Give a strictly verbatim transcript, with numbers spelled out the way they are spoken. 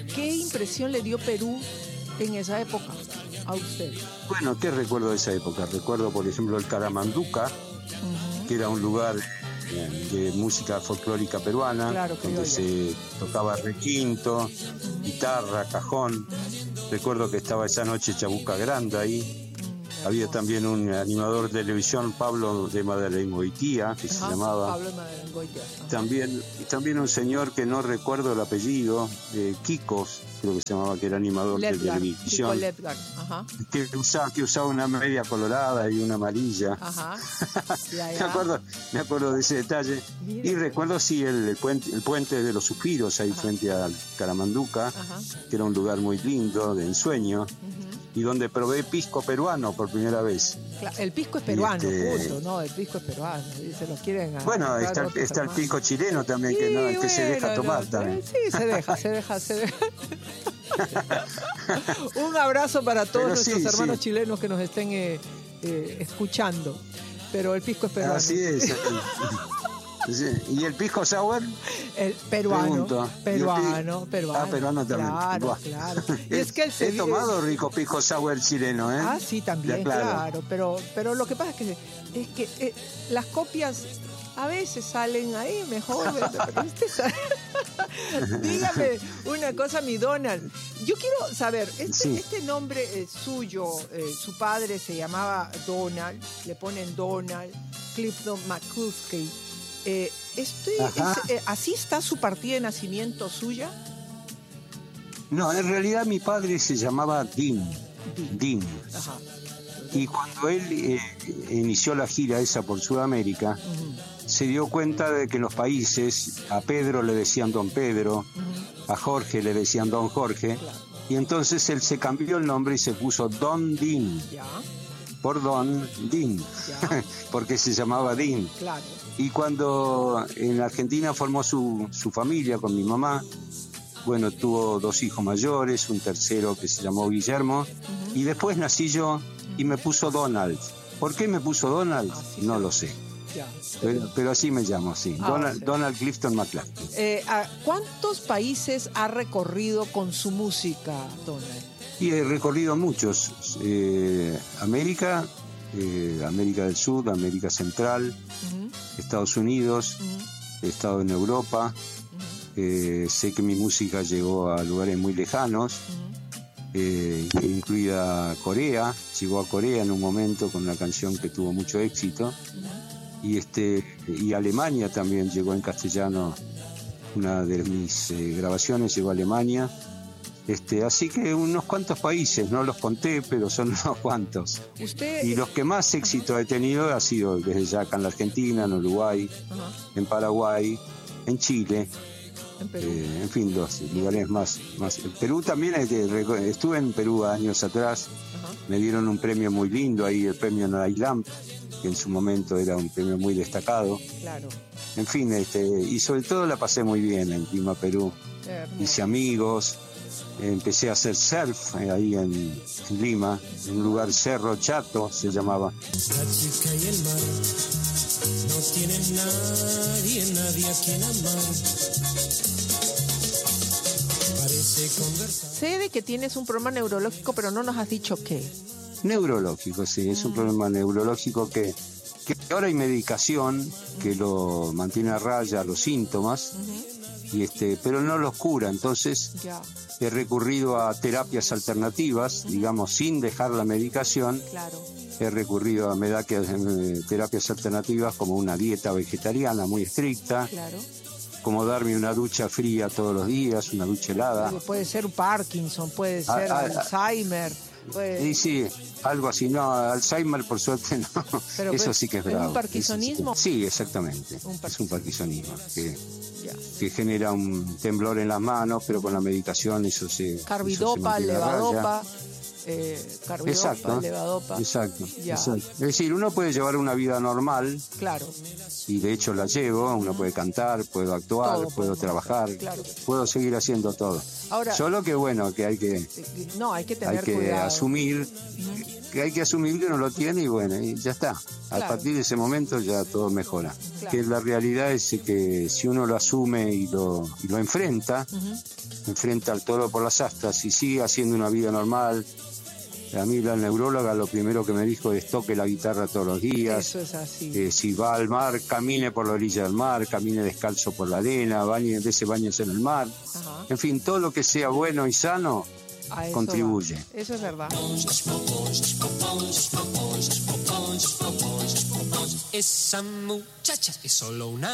¿qué impresión le dio Perú en esa época a usted? Bueno, ¿qué recuerdo de esa época? Recuerdo, por ejemplo, el Caramanduca, uh-huh. que era un lugar de música folclórica peruana, claro, donde se tocaba requinto, uh-huh. guitarra, cajón. Uh-huh. Recuerdo que estaba esa noche Chabuca Grande ahí. Uh-huh. Había también un animador de televisión, Pablo de Madeleine-Goitía, que uh-huh. se llamaba. Pablo de Madeleine-Goitía. Uh-huh. También, y también un señor que no recuerdo el apellido, eh, Kikos, creo que se llamaba, que era animador Ledgar, de televisión. Kiko Ledgar. Ajá. Que usaba, que usaba una media colorada y una amarilla. Ajá. Ya, ya. me acuerdo, me acuerdo de ese detalle. Mira. Y recuerdo sí el, el puente, el puente de los suspiros ahí, ajá. frente al Caramanduca, ajá. que era un lugar muy lindo, de ensueño. Uh-huh. Y donde probé pisco peruano por primera vez. Claro, el pisco es peruano, este... punto, ¿no? El pisco es peruano, se lo quieren... Bueno, está, está el pisco chileno también, sí, que, no, bueno, que se deja tomar no, también. Sí, se deja, se deja, se deja. Un abrazo para todos Pero nuestros sí, hermanos sí. chilenos que nos estén eh, eh, escuchando. Pero el pisco es peruano. Así es. Sí. ¿Y el pisco sour? El peruano, peruano, peruano. Ah, peruano también. Claro, Buah. claro. Y es que el He tomado rico pisco sour chileno, ¿eh? Ah, sí, también, claro. claro. Pero, pero lo que pasa es que, es que eh, las copias a veces salen ahí mejor. Dígame una cosa, mi Donald. Yo quiero saber, este, sí. este nombre eh, suyo, eh, su padre se llamaba Donald, le ponen Donald, Clifton McCluskey. Eh, este, es, eh, ¿Así está su partida de nacimiento suya? No, en realidad mi padre se llamaba Dean. Dean. Ajá. Y cuando él eh, inició la gira esa por Sudamérica, uh-huh. se dio cuenta de que en los países a Pedro le decían Don Pedro, uh-huh. a Jorge le decían Don Jorge, claro. y entonces él se cambió el nombre y se puso Don Dean. ¿Ya? Por Don Dean, porque se llamaba Dean. Claro. Y cuando en Argentina formó su, su familia con mi mamá, bueno, tuvo dos hijos mayores, un tercero que se llamó Guillermo, uh-huh. y después nací yo y me puso Donald. ¿Por qué me puso Donald? Ah, sí, no sí. lo sé. Ya. Pero, pero así me llamo, sí. Ah, Donald, sí. Donald Clifton McCluskey. Eh, ¿Cuántos países ha recorrido con su música, Donald? Y he recorrido muchos. Eh, América, eh, América del Sur, América Central, uh-huh. Estados Unidos, uh-huh. he estado en Europa. Uh-huh. Eh, sé que mi música llegó a lugares muy lejanos, uh-huh. eh, incluida Corea. Llegó a Corea en un momento con una canción que tuvo mucho éxito. Uh-huh. Y, este, y Alemania también llegó en castellano. Una de mis eh, grabaciones llegó a Alemania. Este, así que unos cuantos países, no los conté, pero son unos cuantos. ¿Usted... Y los que más éxito he tenido ha sido desde ya acá en la Argentina, en Uruguay, uh-huh. en Paraguay, en Chile, en, Perú. Eh, en fin, los lugares más, más. En Perú también, estuve en Perú años atrás, uh-huh. me dieron un premio muy lindo ahí, el premio Nailamp, que en su momento era un premio muy destacado. Claro. En fin, este, y sobre todo la pasé muy bien en Lima, Perú. Hice amigos. Empecé a hacer surf eh, ahí en, en Lima, en un lugar Cerro Chato se llamaba. La chica y el mar no tienen nadie, nadie a quien amar. Parece conversar. Sé de que tienes un problema neurológico, pero no nos has dicho qué. Neurológico, sí, es un problema neurológico que, que ahora hay medicación que lo mantiene a raya los síntomas, uh-huh. y este, pero no los cura, entonces... Ya. He recurrido a terapias alternativas, digamos, sin dejar la medicación. Claro. He recurrido a medica- terapias alternativas como una dieta vegetariana muy estricta. Claro. Como darme una ducha fría todos los días, una ducha helada. Puede ser Parkinson, puede ser ah, ah, Alzheimer. Puede... Sí, sí, algo así. No, Alzheimer por suerte no. Pero eso pues, sí que es bravo. ¿Es un parkinsonismo? Sí, sí, exactamente. Un par- es un parkinsonismo. Que, ya. que genera un temblor en las manos, pero con la medicación eso se... Carbidopa, eso se levadopa. eh, carbidopa, exacto, levadopa. Exacto, Ya. exacto. Es decir, uno puede llevar una vida normal, Claro. y de hecho la llevo, uno puede cantar, puedo actuar, Todo puedo podemos trabajar, hacer, claro. puedo seguir haciendo todo. Ahora, Solo que bueno, que hay que, no, hay que tener hay que cuidado. asumir, que hay que asumir que uno lo tiene y bueno, y ya está. A Claro. partir de ese momento ya todo mejora. Claro. Que la realidad es que si uno lo asume y lo, y lo enfrenta, Ujú. enfrenta al toro por las astas y sigue haciendo una vida normal. A mí la neuróloga lo primero que me dijo es toque la guitarra todos los días. Eso es así. Eh, si va al mar, camine por la orilla del mar, camine descalzo por la arena, bañe, dese baños en el mar. Ajá. En fin, todo lo que sea bueno y sano A eso contribuye. va. Eso es verdad. Esa muchacha es solo una